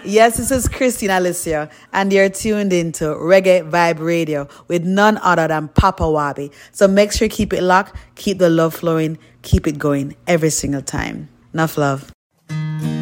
Yes, this is Christine Alicia, and you're tuned into Reggae Vibe Radio with none other than Papa Wabi. So make sure you keep it locked, keep the love flowing, keep it going every single time. Enough love.